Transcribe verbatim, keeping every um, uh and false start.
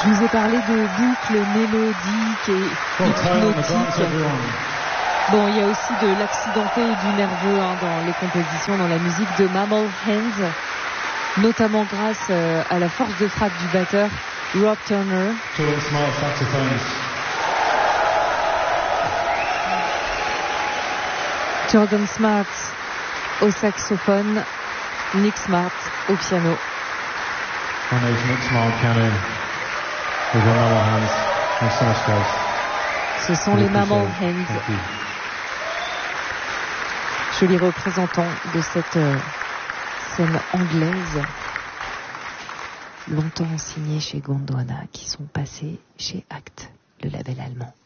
Je vous ai parlé de boucles mélodiques et hypnotiques. Bon, il y a aussi de l'accidenté et du nerveux hein, dans les compositions, dans la musique de Mammal Hands, notamment grâce euh, à la force de frappe du batteur Rob Turner. Jordan Smart au saxophone, Nick Smart au piano. Ce sont les Mammal Hands, jolis représentants de cette euh, scène anglaise, longtemps signée chez Gondwana, qui sont passés chez Act, le label allemand.